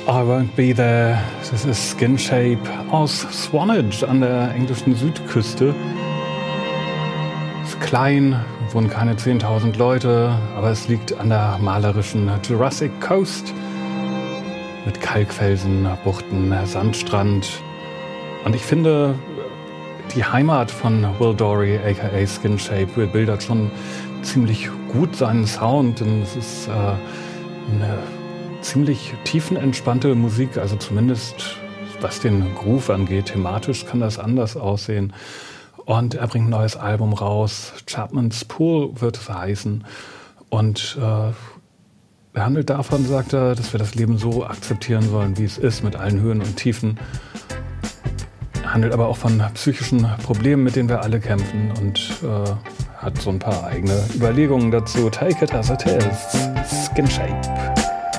I Won't Be There. Das ist Skin Shape aus Swanage an der englischen Südküste. Ist klein, wohnen keine 10.000 Leute, aber es liegt an der malerischen Jurassic Coast mit Kalkfelsen, Buchten, Sandstrand. Und ich finde, die Heimat von Will Dorey, aka Skin Shape, bildert schon ziemlich gut seinen Sound. Denn es ist eine ziemlich tiefenentspannte Musik, also zumindest was den Groove angeht. Thematisch kann das anders aussehen. Und er bringt ein neues Album raus. Chapman's Pool wird es heißen. Und er handelt davon, sagt er, dass wir das Leben so akzeptieren sollen, wie es ist, mit allen Höhen und Tiefen. Er handelt aber auch von psychischen Problemen, mit denen wir alle kämpfen, und hat so ein paar eigene Überlegungen dazu. Take it as it is. Skin Shape.